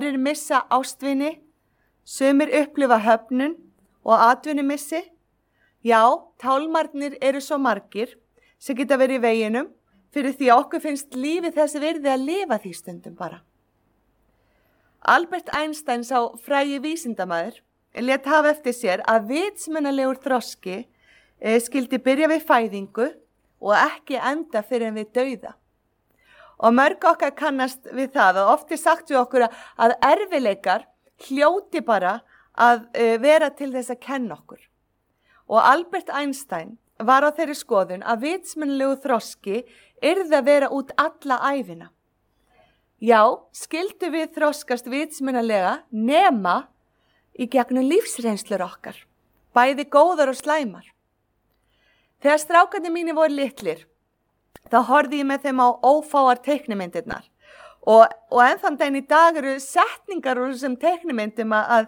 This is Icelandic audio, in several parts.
aðrir missa ástvini, sumir upplifa höfnun og atvinnumissi. Já, tálmarnir eru svo margir sem geta verið í veginum fyrir því að okkur finnst lífið þessi virði að lifa því stundum bara. Albert Einstein sá frægi vísindamaður lét hafa eftir sér að vitsmunalegur þroski skyldi byrja við fæðingu og ekki enda fyrir en við dauða. Og mörg okkar kannast við það og oft sagt við okkur að erfileikar hljóti bara að vera til þess að kenna okkur. Og Albert Einstein var á þeirri skoðun að vitsmunalegu þroski yrði að vera út alla ævina. Já, skyldu við þroskast vitsmunalega nema í gegnum lífsreynslur okkar, bæði góðar og slæmar. Þegar strákarnir mínir voru litlir, þá horfði ég með þeim á ófáar teiknimyndirnar og ennþann daginn í dag eru setningar úr þessum teiknimyndum að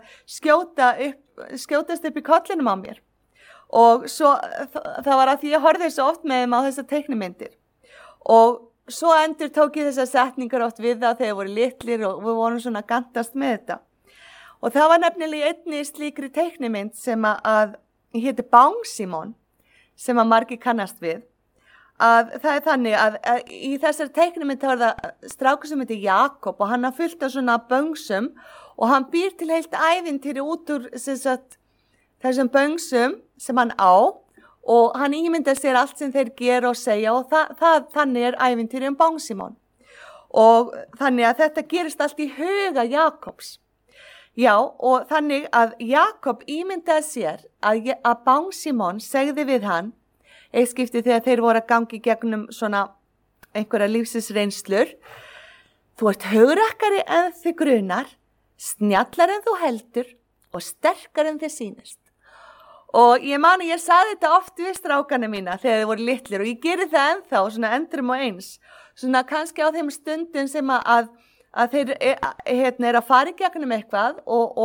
skjótast upp í kollinum á mér. Og svo, það var að því ég horfði svo oft með þeim á þessar teiknimyndir. Og svo endur tók ég þessar setningar oft við það þegar voru litlir og við vorum svona að gantast með þetta. Og það var nefnilega einni slíkri teiknimynd sem að héti Bangsímon, sem að margir kannast við. Að það er þannig að í þessari teiknimynd þá það strákur sem heitir Jakob og hann har fullt af svona böngsum og hann býr til heilt ævintýri út úr þessum böngsum sem hann á og hann ímyndar sér allt sem þeir gera og segja og þannig er ævintýri Bangsímon. Og þannig að þetta gerist allt í huga Jakobs. Já, og þannig að Jakob ímyndaði sér að Bangsímon segði við hann, eitt skipti þegar þeir voru að gangi gegnum svona einhverja lífsins reynslur, þú ert hugrakkari en þig grunar, snjallar en þú heldur og sterkar en þig sýnist. Og ég sagði þetta oft við strákana mína þegar þeir voru litlir og ég geri það ennþá, svona endrum og eins, svona kannski á þeim stundum sem að þeir er að fara í gegnum eitthvað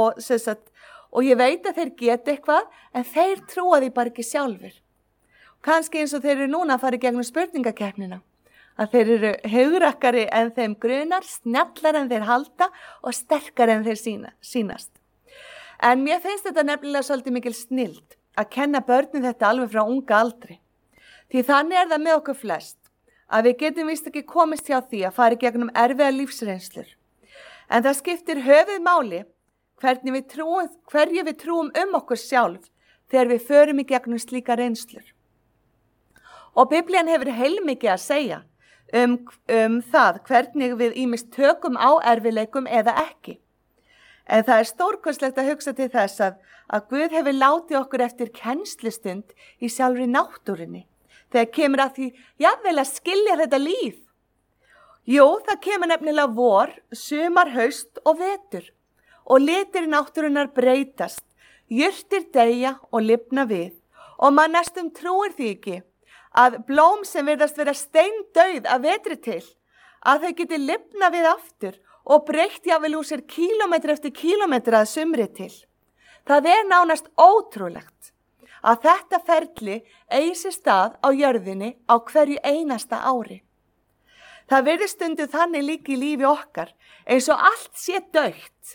og ég veit að þeir geta eitthvað en þeir trúa því bara ekki sjálfur. Kannski eins og þeir eru núna að fara í gegnum spurningakeppnina. Að þeir eru hugrakkari en þeim grunar, snjallar en þeir halda og sterkari en þeir sýnast. En mér finnst þetta nefnilega svolítið mikil snilld að kenna börnin þetta alveg frá unga aldri. Því þannig er það með okkur flest. Að við getum víst ekki komist hjá því að fara í gegnum erfiða lífsreynslur. En það skiptir höfuðmáli hverju við trúum okkur sjálf þegar við förum í gegnum slíka reynslur. Og Biblían hefur heilmikið að segja það hvernig við ýmist tökum á erfiðleikum eða ekki. En það er stórkostlegt að hugsa til þess að Guð hefur látið okkur eftir kennslustund í sjálfri náttúrunni. Þegar kemur að því, jafnvel að skilja þetta líf. Jú, það kemur nefnilega vor, sumar, haust og vetur. Og litir náttúrunnar breytast, jurtir deyja og lifna við. Og maður næstum trúir því ekki að blóm sem virðast vera steindauð af vetri til, að þau geti lifna við aftur og breytt jafnvel úr sér kílómetra eftir kílómetra að sumri til. Það er nánast ótrúlegt að þetta ferli eigi sér stað á jörðinni á hverju einasta ári. Það virðist stundum þannig líka í lífi okkar, eins og allt sé dautt.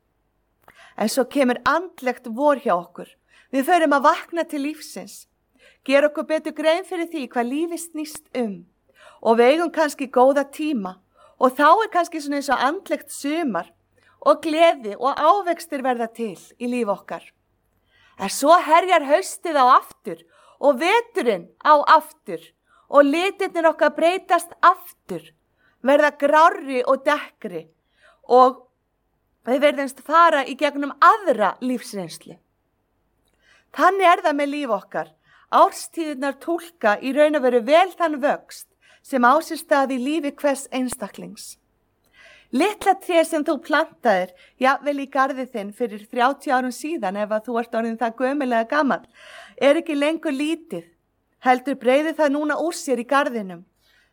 En svo kemur andlegt vor hjá okkur. Við förum að vakna til lífsins, gera okkur betur grein fyrir því hvað lífið snýst og við eigum kannski góða tíma og þá er kannski svona eins og andlegt sumar og gleði og ávextir verða til í líf okkar. En svo herjar haustið á aftur og veturinn á aftur og litirnir okkar breytast aftur, verða grárri og dekkri og við verðumst fara í gegnum aðra lífsreynslu. Þannig er það með líf okkar. Árstíðirnar túlka í raun og veru vel þann vöxt sem á sér stað í lífi hvers einstaklings. Litla tré sem þú plantaðir, jafnvel í garði þinn fyrir 30 árum síðan ef að þú ert orðin það gömulega gamall, er ekki lengur lítið, heldur breiðir það núna úr sér í garðinum,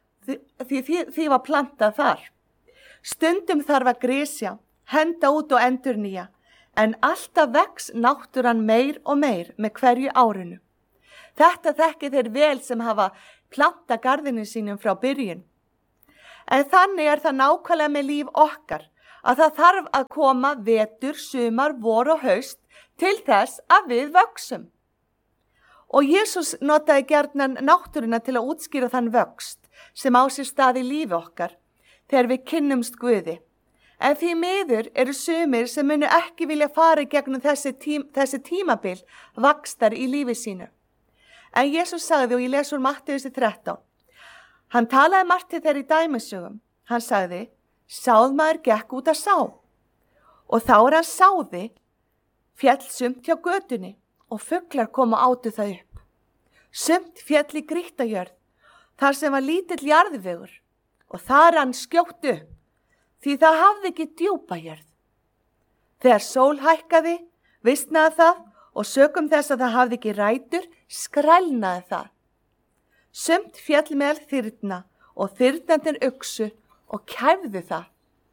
því var plantað þar. Stundum þarf að grisja, henda út og endurnýja, en alltaf vex náttúran meir og meir með hverju árinu. Þetta þekkir þeir vel sem hafa planta garðinu sínum frá byrjun. En þannig er það nákvæmlega með líf okkar, að það þarf að koma vetur, sumar, vor og haust til þess að við vöxum. Og Jesús notaði gjarnan náttúruna til að útskýra þann vöxt sem á sér stað í lífi okkar þegar við kynnumst Guði. En því miður eru sumir sem munu ekki vilja fara í gegnum þessi tímabil vaxtar í lífi sínu. En Jesús sagði, og ég les úr Mattheusi 13, hann talaði margt til þeirra í dæmisögum. Hann sagði, sáðmaður gekk út að sá. Og þá hann sáði, féll sumt hjá götunni og fuglar komu átu það upp. Sumt féll í grýttajörð, þar sem var lítill jarðvegur, og þar hann skjótt upp, því það hafði ekki djúpa jörð. Þegar sól hækkaði, visnaði það, og sökum þess að það hafði ekki rætur, skrælnaði það. Sumt féll meðal þyrna, og þyrnarnir uxu og kæfðu það.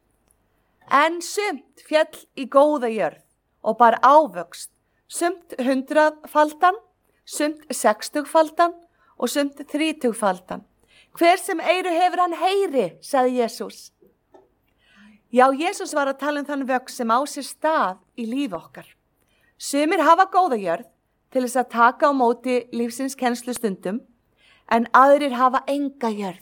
En sumt féll í góða jörð og bar ávöxt, sumt 100-faldan, sumt 60-faldan og sumt 30-faldan. Hver sem eyru hefur hann heyri, sagði Jesús. Já, Jesús var að tala þann vöxt sem á sér stað í lífi okkar. Sumir hafa góða jörð til þess að taka á móti lífsins kennslustundum, en aðrir hafa enga jörð.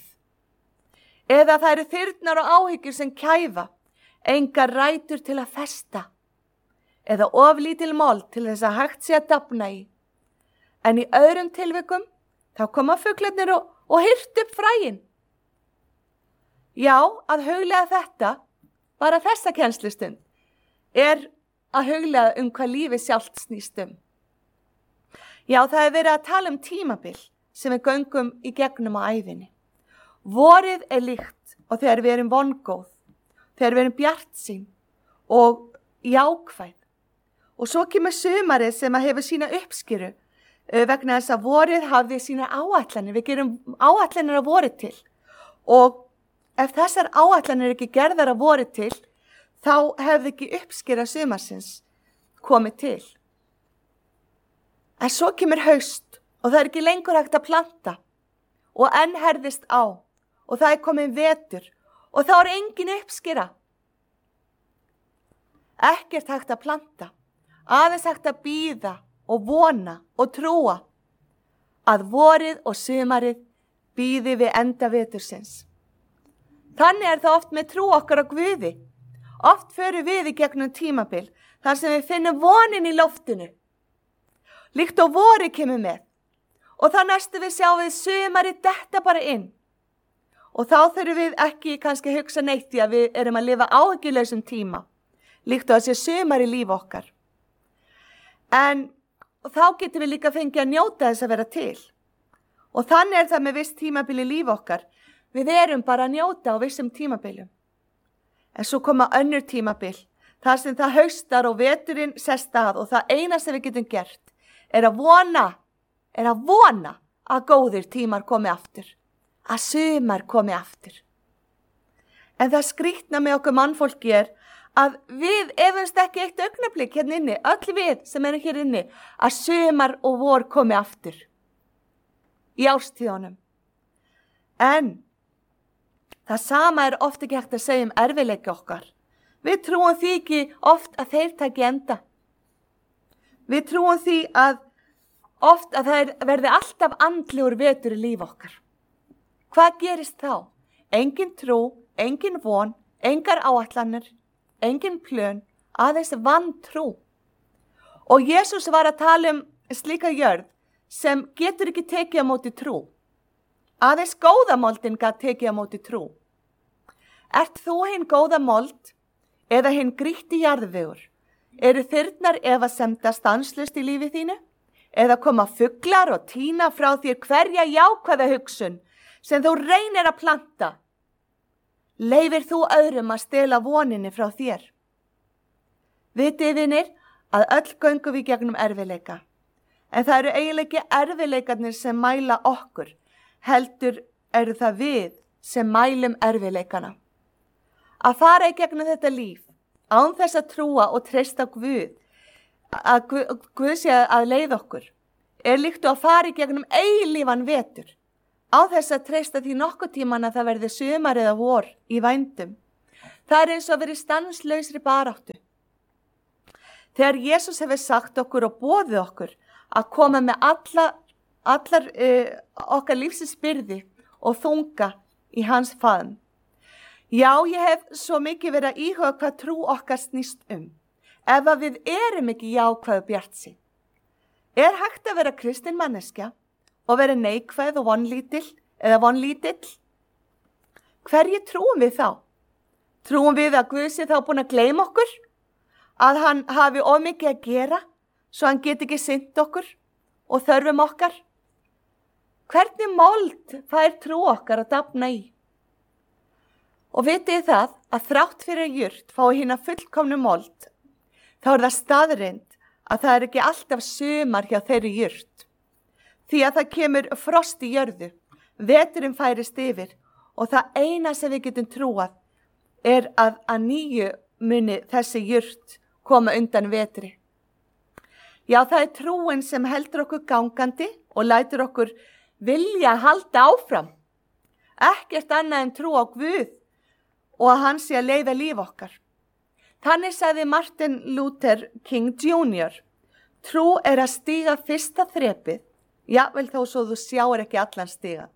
Eða það eru þyrnar og áhyggjur sem kæfa, engar rætur til að festa, eða oflítil mold til þess að hægt sé að dafna í. En í öðrum tilvikum, þá koma fuglarnir og hirt upp fræin. Já, að huglega þetta, bara þessa kennslustund, er að huglega hvað lífið sjálft snýst um. Já, það er verið að tala tímabil sem við göngum í gegnum á ævinni. Vorið er líkt og þegar við erum vongóð, þegar við erum bjartsýn og jákvæð. Og svo kemur sumarið sem að hefur sína uppskýru vegna þess að vorið hafði sína áætlanir. Við gerum áætlanir að vorið til. Og ef þessar áætlanir ekki gerðar að vorið til, þá hefði ekki uppskýra sumarsins komið til. En svo kemur haust og það er ekki lengur hægt að planta og enn herðist á og það er komin vetur og þá er engin uppskýra. Ekkert hægt að planta, aðeins hægt að bíða og vona og trúa að vorið og sumarið bíði við enda vetursins. Þannig er það oft með trú okkar á Guði. Oft förum við í gegnum tímabil þar sem við finnum vonin í loftinu. Líkt og vorið kemur með. Og þá næstu við sjáum við sumarið detta bara inn. Og þá þurfum við ekki kannski að hugsa neitt í að við erum að lifa áhyggjulausum tíma. Líkt og að sé sumar í líf okkar. En þá getum við líka fengið að njóta þess að vera til. Og þannig er það með viss tímabil í líf okkar. Við erum bara að njóta á vissum tímabilum. En svo koma önnur tímabil, þar sem það haustar og veturinn sest að og það eina sem við getum gert er að vona að góðir tímar komi aftur, að sumar komi aftur. En það skrýtna með okkur mannfólki er að við efumst ekki eitt augnablik hérna inni, öll við sem erum hér inni, að sumar og vor komi aftur í árstíðunum. En það sama er oft ekki hægt að segja erfiðleika okkar. Við trúum því ekki oft að þeir taki enda. Við trúum því að oft að það verði alltaf andlegur vetur í líf okkar. Hvað gerist þá? Engin trú, engin von, engar áætlanir, engin plön, aðeins vantrú. Og Jesús var að tala slíka jörð sem getur ekki tekið á móti trú. Aðeins góða moldin gat tekið á móti trú. Ert þú hinn góða mold eða hinn grýtti jarðvegur? Eru þyrnar efasemda stanslaust í lífi þínu? Eða koma fuglar og tína frá þér hverja jákvæða hugsun sem þú reynir að planta? Leyfir þú öðrum að stela voninni frá þér? Vitið vinir að öll göngum við gegnum erfiðleika. En það eru eiginlega ekki erfiðleikarnir sem mæla okkur. Heldur eru það við sem mælum erfiðleikana. Að fara í gegnum þetta líf, án þess að trúa og treysta Guð, að Guð sé að leiða okkur, er líkt og að fara í gegnum eilífan vetur, án þess að treysta því nokkuð tíman að það verði sumar eða vor í vændum. Það er eins og að vera í stanslausri baráttu. Þegar Jesús hefur sagt okkur og boðið okkur að koma með allar okkar lífsins byrði og þunga í hans faðm. Já, ég hef svo mikið verið að íhuga hvað trú okkar snýst ef að við erum ekki jákvæð og bjartsýn. Er hægt að vera kristin manneskja og vera neikvæð og vonlítill? Hverju trúum við þá? Trúum við að Guð sé þá búinn að gleyma okkur? Að hann hafi of mikið að gera svo hann geti ekki sinnt okkur og þörfum okkar? Hvernig mold fær trú okkar að dafna í? Og vitið það að þrátt fyrir jurt fái hina fullkomnu mold, þá er það staðreynd að það er ekki alltaf sumar hjá þeirri jurt. Því að það kemur frost í jörðu, veturinn færist yfir og það eina sem við getum trúað er að nýju muni þessi jurt koma undan vetri. Já, það er trúin sem heldur okkur gangandi og lætur okkur vilja halda áfram. Ekkert annað en trú á Guð og að hann sé að leiða líf okkar. Þannig sagði Martin Luther King Jr. Trú er að stíga fyrsta þrepið, jafnvel þó svo þú sjáir ekki allan stiga.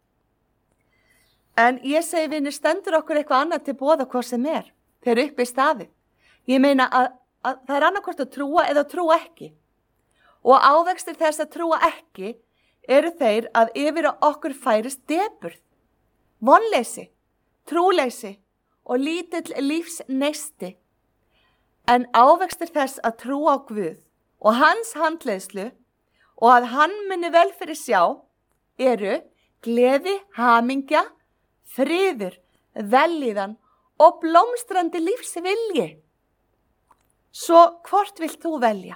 En ég segi vinir, stendur okkur eitthvað annað til boða hvað sem þegar upp í staðið. Ég meina að það er annarkvort að trúa eða að trúa ekki. Og ávextir þess að trúa ekki eru þeir að yfir okkur færist depurð, vonleysi, trúleysi og lítill lífsneisti. En ávextir þess að trúa á Guð og hans handleiðslu og að hann muni vel fyrir sjá eru gleði, hamingja, friður, vellíðan og blómstrandi lífsvilji. Svo hvort vilt þú velja?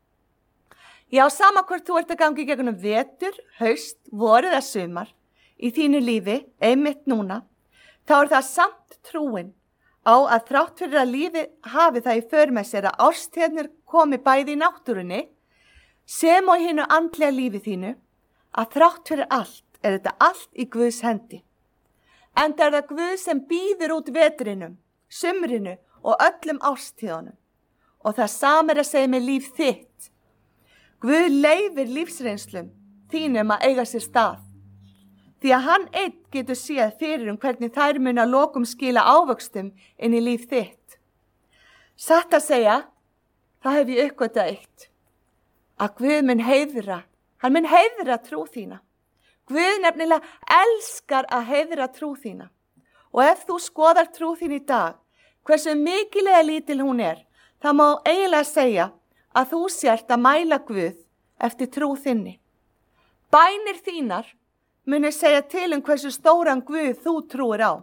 Já, sama hvort þú ert að gangi gegnum vetur, haust, vor eða sumar í þínu lífi, einmitt núna, þá er það samt trúin á að þrátt fyrir að lífið hafi það í för með sér að árstíðarnir komi bæði í náttúrunni sem og hinu andlega lífi þínu, að þrátt fyrir allt er þetta allt í Guðs hendi. Enda er það Guð sem býður út vetrinum, sumrinu og öllum árstíðunum. Og það sama er að segja með líf þitt. Guð leyfir lífsreynslum þínum að eiga sér stað. Því að hann einn getur séð fyrir hvernig þær muni að lokum skila ávöxtum inn í líf þitt. Satt að segja, það hef ég uppgötvað eitt. Að Guð mun heiðra, hann mun heiðra trú þína. Guð nefnilega elskar að heiðra trú þína. Og ef þú skoðar trú þín í dag, hversu mikilega lítil hún það má eiginlega segja að þú sért að mæla Guð eftir trú þinni. Bænir þínar muni segja til hversu stóran Guð þú trúir á.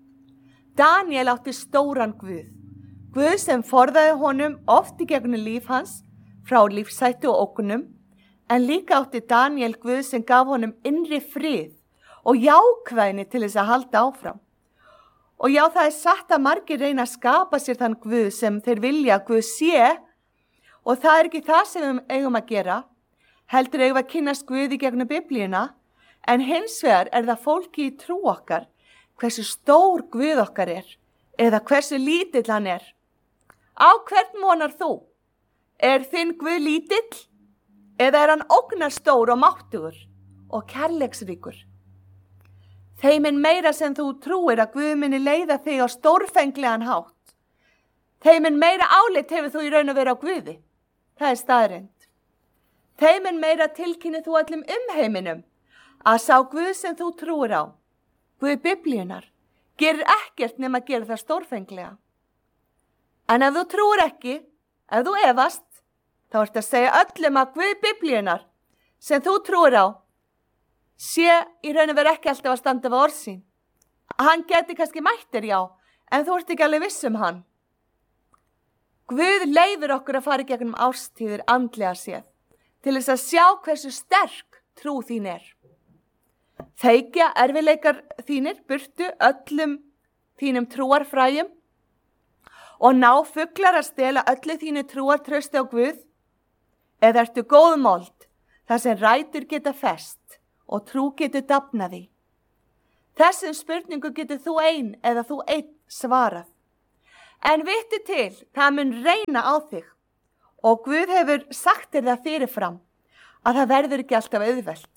Daniel átti stóran Guð. Guð sem forðaði honum oft í gegnum líf hans frá lífshættu og ógnum, en líka átti Daniel Guð sem gaf honum innri frið og jákvæðni til þess að halda áfram. Og já, það er satt að margir reyna að skapa sér þann Guð sem þeir vilja að Guð sé og það er ekki það sem við eigum að gera. Heldur eigum að kynnast Guð í gegnum Biblíuna, en hins vegar er það fólki í trú okkar hversu stór Guð okkar eða hversu lítill hann Á hvern vonar þú? Er þinn Guð lítill eða er hann ógnarstór og máttugur og kærleiksríkur? Þeim meira sem þú trúir að Guð muni leiða þig á stórfenglegan hátt. Þeim meira álit hefur þú í raun að vera á Guði. Það er staðreynd. Þeim meira tilkynni þú öllum heiminum að sá Guð sem þú trúir á, Guð Biblíunar, gerir ekkert nema að gera það stórfenglega. En ef þú trúir ekki, ef þú efast, þá ertu að segja öllum að Guð Biblíunar sem þú trúir á, sé í raun og veru ekki alltaf að standa við orð sín. Hann geti kannski mættir, já, en þú ert ekki alveg viss hann. Guð leyfir okkur að fara í gegnum árstíðir andlega séð, til þess að sjá hversu sterk trú þín Þeikja erfiðleikar þínir burtu öllum þínum trúarfræjum og ná fuglar að stela öllu þínu trúartrausti á Guð? Eða ertu góð mold, þar sem rætur geta fest og trú getur dafnaði? Þessum spurningu getur þú eða þú einn svarað. En vittu til, það mun reyna á þig og Guð hefur sagt þér það fyrirfram að það verður ekki alltaf auðvelt.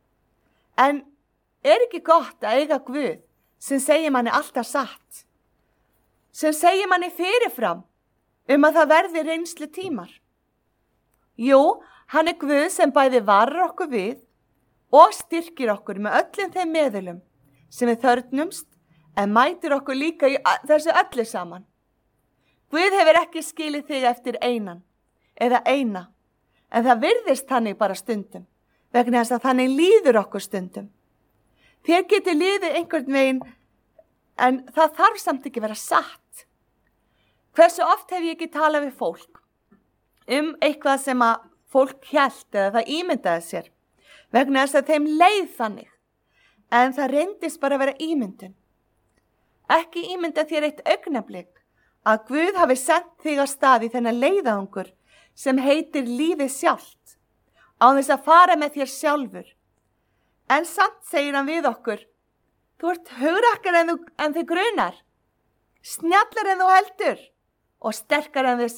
En er ekki gott að eiga Guð sem segir manni alltaf satt, sem segir manni fyrirfram að það verði reynslu tímar? Jú, hann er Guð sem bæði varar okkur við og styrkir okkur með öllum þeim meðulum sem við þörfnumst, en mætir okkur líka í þessu öllu saman. Guð hefur ekki skilið þig eftir einan eða eina, en það virðist þannig bara stundum, vegna þess að þannig líður okkur stundum. Þér getur liðið einhvern veginn, en það þarf samt ekki vera satt. Hversu oft hef ég ekki talað við fólk eitthvað sem að fólk hélt eða það ímyndaði sér, vegna þess að þeim leið þannig, en það reyndist bara að vera ímyndun. Ekki ímynda þér eitt augnablik að Guð hafi sendt þig að stað í þennan leiðangur sem heitir lífið sjálft, á þess að fara með þér sjálfur. En samt segir hann við okkur, þú ert hugrakkar en þig grunar, snjallar en þú heldur og sterkar en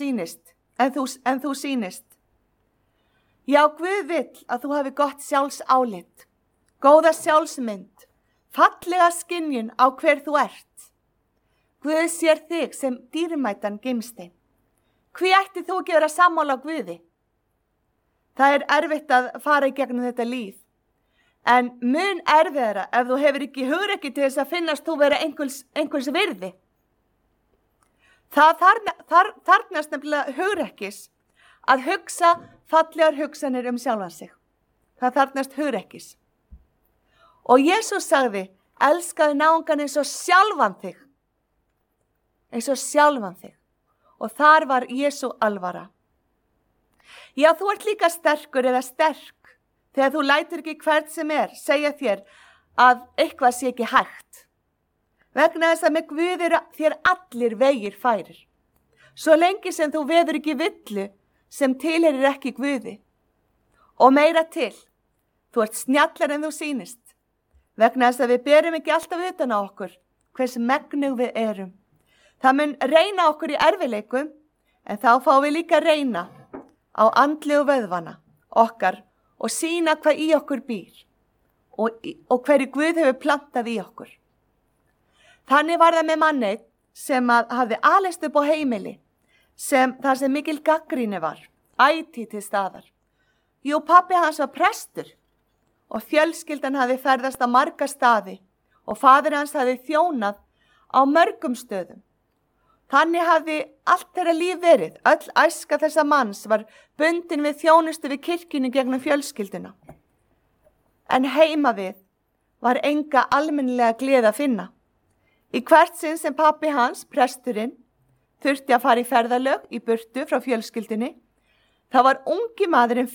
þú sýnist. Já, Guð vill að þú hafi gott sjálfsálit, góða sjálfsmynd, fallega skynjun á hver þú ert. Guð sér þig sem dýrmætan gimstein. Hví ætti þú ekki vera sammála á Guði? Það er erfitt að fara í gegnum þetta líf, en mun erfiðara ef þú hefur ekki hugrekki til þess að finnast þú vera einhvers virði. Það þarfnast nefnilega hugrekkis að hugsa fallegar hugsanir sjálfan sig. Það þarfnast hugrekkis. Og Jesús sagði, elskaðu náungan eins og sjálfan þig. Eins og sjálfan þig. Og þar var Jesú alvara. Já, þú ert líka sterkur eða sterk, þegar þú lætur ekki hvert sem segja þér að eitthvað sé ekki hægt. Vegna þess að með Guð eru þér allir vegir færir. Svo lengi sem þú veður ekki villu sem tilheyrir ekki Guði. Og meira til, þú ert snjallar en þú sýnist. Vegna þess að við berum ekki alltaf utan á okkur, hvers megnug við erum. Það mun reyna okkur í erfiðleikum, en þá fáum við líka reyna á andlegu vöðvana okkar og sýna hvað í okkur býr og hverju Guð hefur plantað í okkur. Þannig var það með manni sem hafði alist upp á heimili, þar sem mikil gagnrýni var, ætíð til staðar. Jú, pabbi hans var prestur og fjölskyldan hafði ferðast á marga staði og faðir hans hafði þjónað á mörgum stöðum. Þannig hafði allt þeirra líf verið, öll æska þessa manns var bundin við þjónustu við kirkjunni gegnum fjölskylduna. En heima við var enga almennilega gleði að finna. Í hvert sinn sem pabbi hans, presturinn, þurfti að fara í ferðalög í burtu frá fjölskyldunni, það var ungi maðurinn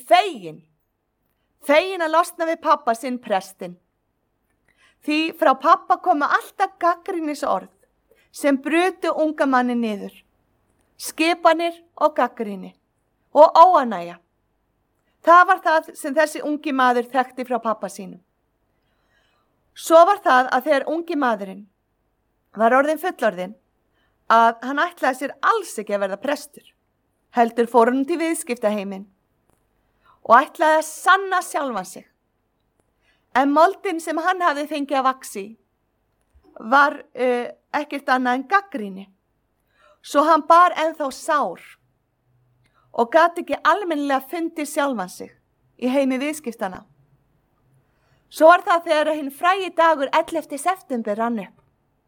fegin að losna við pappa sinn prestinn. Því frá pappa koma alltaf gagnrýnisorð sem brutu unga manni niður, skipanir og gagnrýni og óánægja. Það var það sem þessi ungi maður þekkti frá pappa sínum. Svo var það að þegar ungi maðurinn var orðin fullorðinn, að hann ætlaði sér alls ekki að verða prestur. Heldur fór hann til viðskiptaheiminn og ætlaði að sanna sjálfan sig. En moldin sem hann hafði fengið að vaxa í var ekkert annað en gagnrýni. Svo hann bar ennþá sár og gat ekki almennilega fundið sjálfan sig í heimi viðskiptana. Svo var það þegar hinn frægi dagur 11. september rann upp,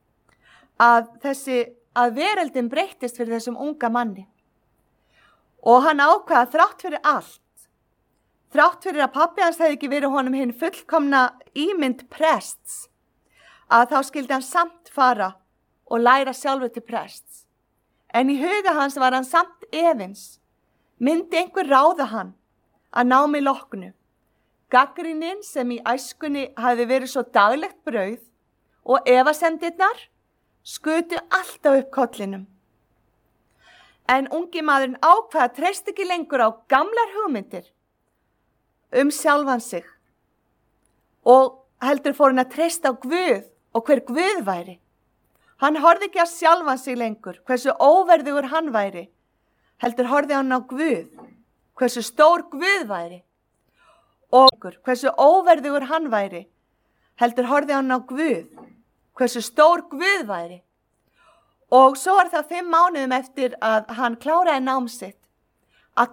að veröldin breyttist fyrir þessum unga manni. Og hann ákvað þrátt fyrir allt, þrátt fyrir að pabbi hans hefði ekki verið honum hinn fullkomna ímynd prests, að þá skildi hann samt fara og læra sjálfur til prests. En í huga hans var hann samt efins. Myndi einhver ráða hann að námi loknu. Gagnrýnin sem í æskunni hafði verið svo daglegt brauð og efasemdirnar skutu alltaf upp kollinum. En ungi maðurinn ákvað að treysta ekki lengur á gamlar hugmyndir sjálfan sig og heldur fór hann að treysta á Guð og hver Guð væri. Hann horfði ekki á sjálfan sig lengur, hversu óverðugur hann væri. Heldur horfði hann á Guð, hversu stór Guð væri. Og hversu óverðugur hann væri. Heldur horfði hann á Guð, hversu stór Guð væri. Og svo var það 5 mánuðum eftir að hann kláraði nám sitt.